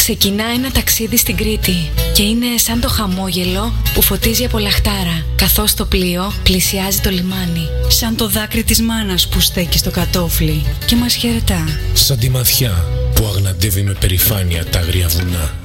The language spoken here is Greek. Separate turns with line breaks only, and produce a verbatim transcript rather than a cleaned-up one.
Ξεκινά ένα ταξίδι στην Κρήτη και είναι σαν το χαμόγελο που φωτίζει από λαχτάρα, καθώς το πλοίο πλησιάζει το λιμάνι.
Σαν το δάκρυ της μάνας που στέκει στο κατόφλι και μας χαιρετά.
Σαν τη ματιά που αγναντεύει με περηφάνεια τα αγρία βουνά.